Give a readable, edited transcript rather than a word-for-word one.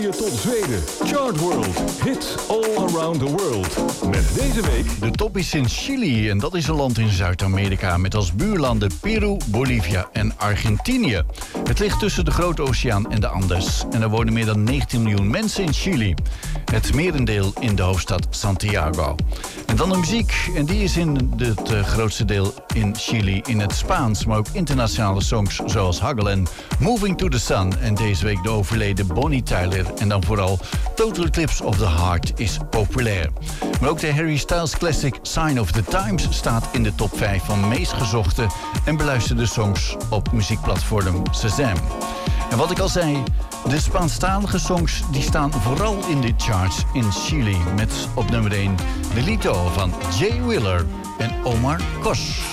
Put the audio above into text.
tot Zweden. Chart World. Hits all around the world. Met deze week... De top is in Chili en dat is een land in Zuid-Amerika met als buurlanden Peru, Bolivia en Argentinië. Het ligt tussen de Grote Oceaan en de Andes en er wonen meer dan 19 miljoen mensen in Chili. Het merendeel in de hoofdstad Santiago. En dan de muziek en die is in het grootste deel in Chili in het Spaans, maar ook internationale songs zoals Haggle en Moving to the Sun. En deze week de overleden Bonnie Tyler. En dan vooral Total Eclipse of the Heart is populair. Maar ook de Harry Styles classic Sign of the Times staat in de top 5 van meest gezochte en beluisterde songs op muziekplatform Shazam. En wat ik al zei, de Spaanstalige songs die staan vooral in de charts in Chili. Met op nummer 1 Delito van Jay Wheeler en Omar Kos.